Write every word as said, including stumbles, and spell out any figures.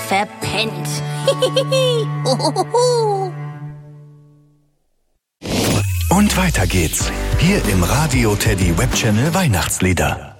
verpennt. Und weiter geht's. Hier im Radio Teddy Webchannel Weihnachtslieder.